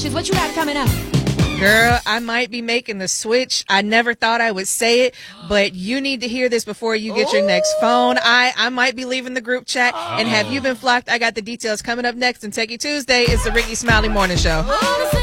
What you got coming up? Girl, I might be making the switch. I never thought I would say it, but you need to hear this before you get your next phone. I might be leaving the group chat. And have you been flocked? I got the details coming up next. And Techie Tuesday is the Ricky Smiley Morning Show.